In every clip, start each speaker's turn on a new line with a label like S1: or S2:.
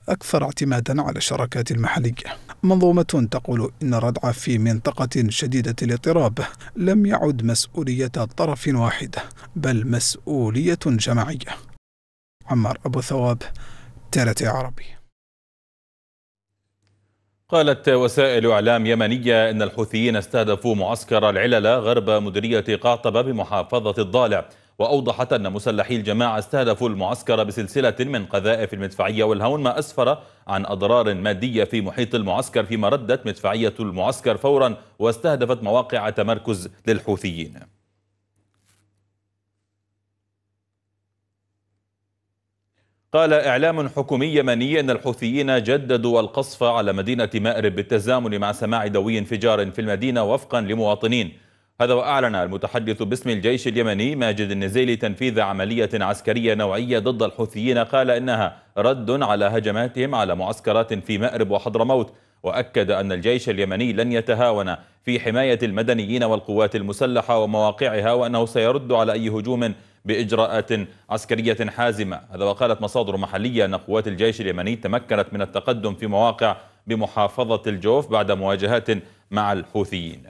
S1: أكثر اعتمادا على الشراكات المحلية. منظومة تقول إن الردع في منطقة شديدة الاضطراب لم يعد مسؤولية طرف واحد، بل مسؤولية جماعية. عمار أبو ثواب، TRT عربي.
S2: قالت وسائل إعلام يمنية إن الحوثيين استهدفوا معسكر العللة غرب مديرية قعطبة بمحافظة الضالع، وأوضحت أن مسلحي الجماعة استهدفوا المعسكر بسلسلة من قذائف المدفعية والهون، ما أسفر عن أضرار مادية في محيط المعسكر، فيما ردت مدفعية المعسكر فورا واستهدفت مواقع تمركز للحوثيين. قال إعلام حكومي يمني أن الحوثيين جددوا القصف على مدينة مأرب بالتزامن مع سماع دوي انفجار في المدينة وفقا لمواطنين. هذا وأعلن المتحدث باسم الجيش اليمني ماجد النزيلي تنفيذ عملية عسكرية نوعية ضد الحوثيين، قال إنها رد على هجماتهم على معسكرات في مأرب وحضرموت، وأكد أن الجيش اليمني لن يتهاون في حماية المدنيين والقوات المسلحة ومواقعها، وأنه سيرد على أي هجوم بإجراءات عسكرية حازمة. هذا وقالت مصادر محلية أن قوات الجيش اليمني تمكنت من التقدم في مواقع بمحافظة الجوف بعد مواجهات مع الحوثيين.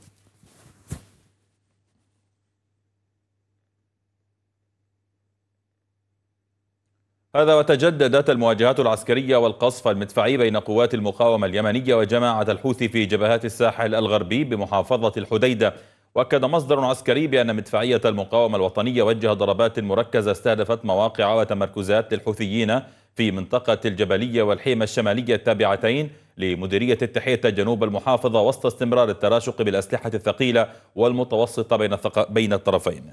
S2: هذا وتجددت المواجهات العسكرية والقصف المدفعي بين قوات المقاومة اليمنية وجماعة الحوثي في جبهات الساحل الغربي بمحافظة الحديدة. وأكد مصدر عسكري بأن مدفعية المقاومة الوطنية وجه ضربات مركزة استهدفت مواقع وتمركزات للحوثيين في منطقة الجبلية والحيمة الشمالية التابعتين لمديرية التحية جنوب المحافظة، وسط استمرار التراشق بالأسلحة الثقيلة والمتوسطة بين الطرفين.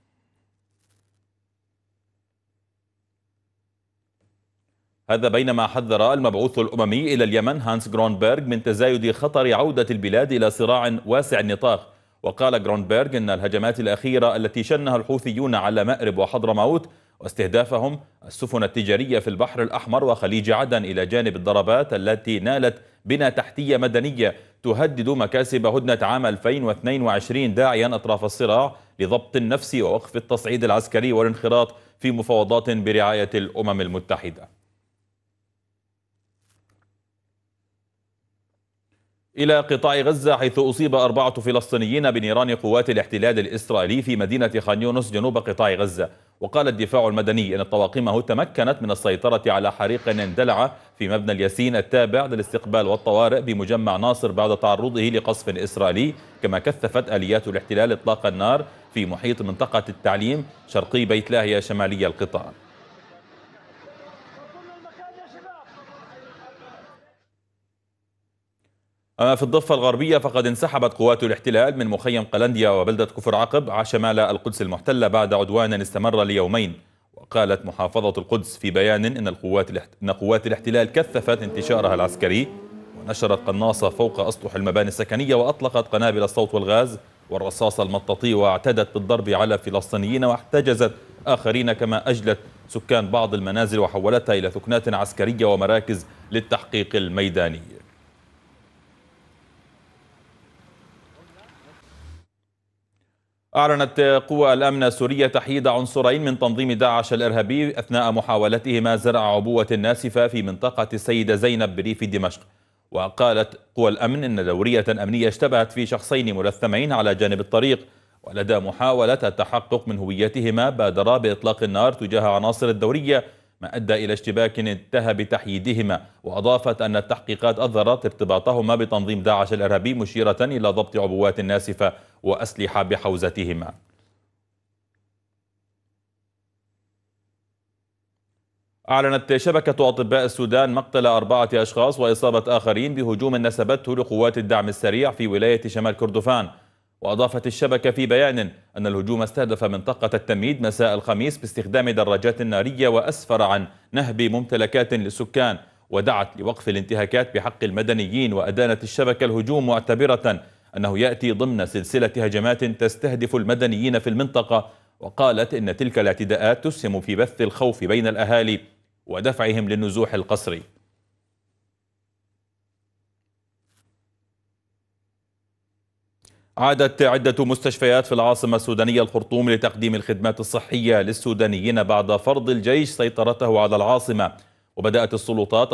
S2: هذا بينما حذر المبعوث الأممي إلى اليمن هانس غرونبرغ من تزايد خطر عودة البلاد إلى صراع واسع النطاق. وقال غرونبرغ إن الهجمات الأخيرة التي شنها الحوثيون على مأرب وحضرموت واستهدافهم السفن التجارية في البحر الأحمر وخليج عدن، إلى جانب الضربات التي نالت بنى تحتية مدنية، تهدد مكاسب هدنة عام 2022، داعيا أطراف الصراع لضبط النفس ووقف التصعيد العسكري والانخراط في مفاوضات برعاية الأمم المتحدة. إلى قطاع غزة، حيث أصيب 4 فلسطينيين بنيران قوات الاحتلال الإسرائيلي في مدينة خان يونس جنوب قطاع غزة. وقال الدفاع المدني إن طواقمه تمكنت من السيطرة على حريق اندلع في مبنى الياسين التابع للاستقبال والطوارئ بمجمع ناصر بعد تعرضه لقصف إسرائيلي، كما كثفت آليات الاحتلال إطلاق النار في محيط منطقة التعليم شرقي بيت لاهيا شمالي القطاع. أما في الضفة الغربية، فقد انسحبت قوات الاحتلال من مخيم قلنديا وبلدة كفر عقب شمال القدس المحتلة بعد عدوان استمر ليومين. وقالت محافظة القدس في بيان إن قوات الاحتلال كثفت انتشارها العسكري ونشرت قناصة فوق أسطح المباني السكنية، وأطلقت قنابل الصوت والغاز والرصاص المطاطي، واعتدت بالضرب على فلسطينيين واحتجزت آخرين، كما أجلت سكان بعض المنازل وحولتها إلى ثكنات عسكرية ومراكز للتحقيق الميداني. أعلنت قوى الأمن السورية تحييد عنصرين من تنظيم داعش الإرهابي أثناء محاولتهما زرع عبوة ناسفة في منطقة السيدة زينب بريف دمشق. وقالت قوى الأمن إن دورية أمنية اشتبهت في شخصين ملثمين على جانب الطريق، ولدى محاولة التحقق من هويتهما بادرا بإطلاق النار تجاه عناصر الدورية، ما أدى إلى اشتباك انتهى بتحييدهما. وأضافت أن التحقيقات أظهرت ارتباطهما بتنظيم داعش الإرهابي، مشيرة إلى ضبط عبوات ناسفة وأسلحة بحوزتهما. أعلنت شبكة أطباء السودان مقتل 4 أشخاص وإصابة آخرين بهجوم نسبته لقوات الدعم السريع في ولاية شمال كردفان. وأضافت الشبكة في بيان أن الهجوم استهدف منطقة التميد مساء الخميس باستخدام دراجات نارية، وأسفر عن نهب ممتلكات للسكان، ودعت لوقف الانتهاكات بحق المدنيين. وأدانت الشبكة الهجوم معتبرة أنه يأتي ضمن سلسلة هجمات تستهدف المدنيين في المنطقة، وقالت إن تلك الاعتداءات تسهم في بث الخوف بين الأهالي ودفعهم للنزوح القسري. عادت عدة مستشفيات في العاصمة السودانية الخرطوم لتقديم الخدمات الصحية للسودانيين بعد فرض الجيش سيطرته على العاصمة. وبدأت السلطات